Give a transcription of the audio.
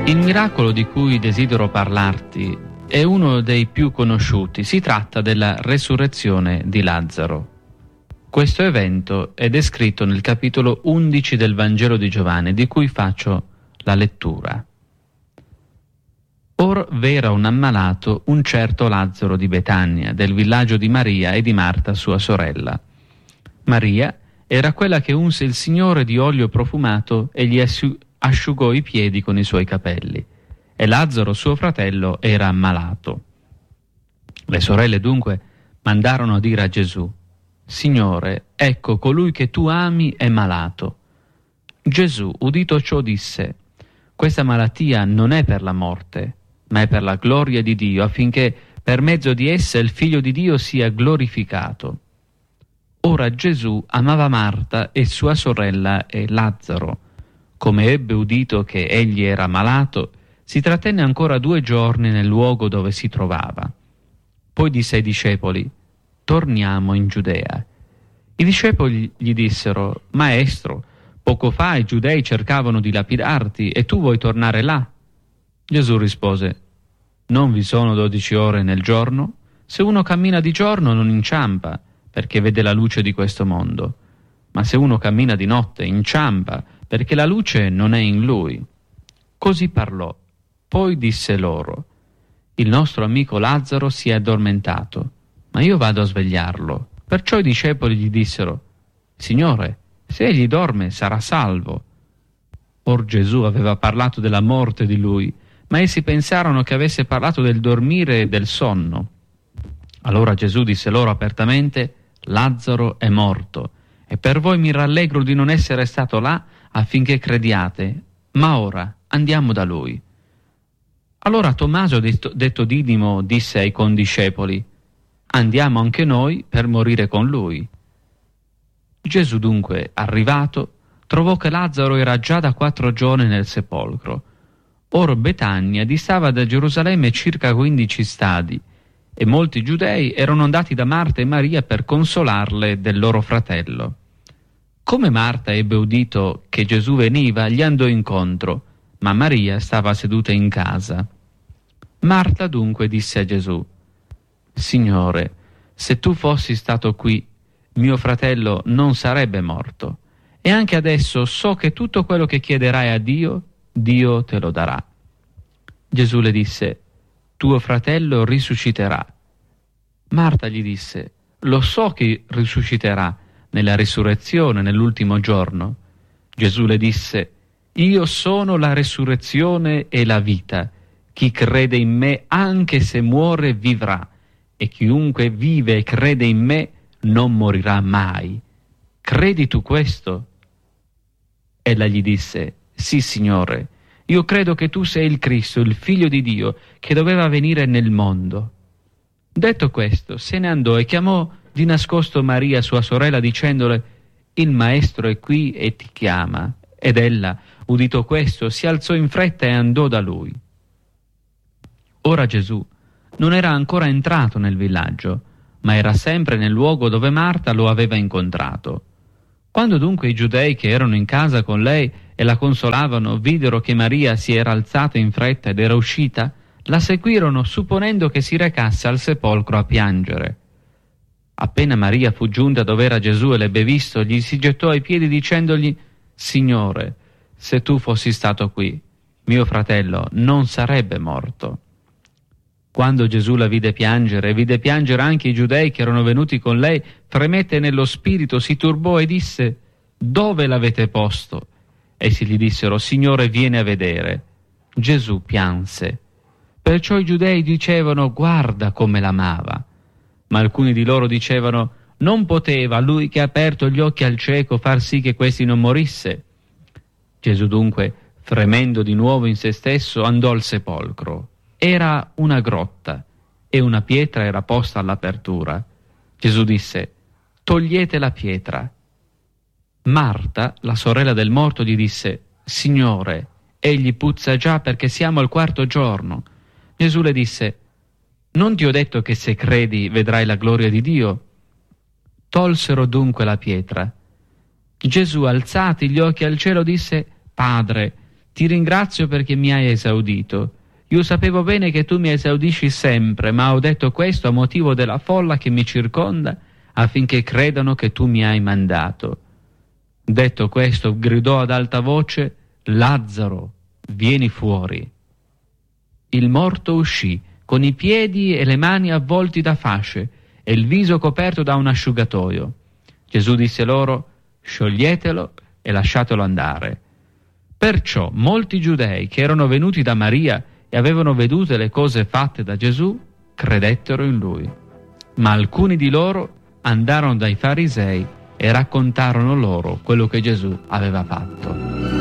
Il miracolo di cui desidero parlarti è uno dei più conosciuti. Si tratta della resurrezione di Lazzaro. Questo evento è descritto nel capitolo 11 del Vangelo di Giovanni, di cui faccio la lettura. Or v'era un ammalato, un certo Lazzaro di Betania, del villaggio di Maria e di Marta, sua sorella. Maria era quella che unse il Signore di olio profumato e gli asciugò i piedi con i suoi capelli, e Lazzaro, suo fratello, era ammalato. Le sorelle dunque mandarono a dire a Gesù: Signore, ecco, colui che tu ami è malato. Gesù, udito ciò, disse: questa malattia non è per la morte, ma è per la gloria di Dio, affinché per mezzo di essa il Figlio di Dio sia glorificato. Ora Gesù amava Marta e sua sorella e Lazzaro. Come ebbe udito che egli era malato, si trattenne ancora 2 giorni nel luogo dove si trovava. Poi disse ai discepoli: torniamo in Giudea. I discepoli gli dissero: Maestro, poco fa i giudei cercavano di lapidarti e tu vuoi tornare là? Gesù rispose: non vi sono 12 ore nel giorno? Se uno cammina di giorno non inciampa, perché vede la luce di questo mondo. Ma se uno cammina di notte inciampa, perché la luce non è in lui. Così parlò. Poi disse loro: il nostro amico Lazzaro si è addormentato, ma io vado a svegliarlo. Perciò i discepoli gli dissero: Signore, se egli dorme sarà salvo. Or Gesù aveva parlato della morte di lui, ma essi pensarono che avesse parlato del dormire e del sonno. Allora Gesù disse loro apertamente: Lazzaro è morto, e per voi mi rallegro di non essere stato là affinché crediate, ma ora andiamo da lui. Allora Tommaso, detto Didimo, disse ai condiscepoli: andiamo anche noi per morire con lui. Gesù dunque, arrivato, trovò che Lazzaro era già da 4 giorni nel sepolcro. Or Betania distava da Gerusalemme circa 15 stadi, e molti giudei erano andati da Marta e Maria per consolarle del loro fratello. Come Marta ebbe udito che Gesù veniva, gli andò incontro, ma Maria stava seduta in casa. Marta dunque disse a Gesù: Signore, se tu fossi stato qui, mio fratello non sarebbe morto. E anche adesso so che tutto quello che chiederai a Dio, Dio te lo darà. Gesù le disse: tuo fratello risusciterà. Marta gli disse: lo so che risusciterà nella risurrezione, nell'ultimo giorno. Gesù le disse: io sono la risurrezione e la vita. Chi crede in me, anche se muore, vivrà, e chiunque vive e crede in me non morirà mai. Credi tu questo? Ella gli disse: sì, Signore, io credo che tu sei il Cristo, il Figlio di Dio, che doveva venire nel mondo. Detto questo, se ne andò e chiamò di nascosto Maria, sua sorella, dicendole: il Maestro è qui e ti chiama. Ed ella, udito questo, si alzò in fretta e andò da lui. Ora Gesù non era ancora entrato nel villaggio, ma era sempre nel luogo dove Marta lo aveva incontrato. Quando dunque i giudei che erano in casa con lei e la consolavano videro che Maria si era alzata in fretta ed era uscita, la seguirono supponendo che si recasse al sepolcro a piangere. Appena Maria fu giunta dove era Gesù e l'ebbe visto, gli si gettò ai piedi dicendogli: Signore, se tu fossi stato qui, mio fratello non sarebbe morto. Quando Gesù la vide piangere anche i giudei che erano venuti con lei, fremette nello spirito, si turbò e disse: dove l'avete posto? Essi gli dissero: Signore, vieni a vedere. Gesù pianse. Perciò i giudei dicevano: guarda come l'amava. Ma alcuni di loro dicevano: non poteva lui che ha aperto gli occhi al cieco far sì che questi non morisse? Gesù dunque, fremendo di nuovo in se stesso, andò al sepolcro. Era una grotta e una pietra era posta all'apertura. Gesù disse: togliete la pietra. Marta, la sorella del morto, gli disse: Signore, egli puzza già perché siamo al 4° giorno. Gesù le disse: non ti ho detto che se credi vedrai la gloria di Dio? Tolsero dunque la pietra. Gesù, alzati gli occhi al cielo, disse: Padre, ti ringrazio perché mi hai esaudito. Io sapevo bene che tu mi esaudisci sempre, ma ho detto questo a motivo della folla che mi circonda, affinché credano che tu mi hai mandato. Detto questo, gridò ad alta voce: Lazzaro, vieni fuori. Il morto uscì, con i piedi e le mani avvolti da fasce e il viso coperto da un asciugatoio. Gesù disse loro: scioglietelo e lasciatelo andare. Perciò molti giudei che erano venuti da Maria e avevano vedute le cose fatte da Gesù credettero in lui. Ma alcuni di loro andarono dai farisei e raccontarono loro quello che Gesù aveva fatto.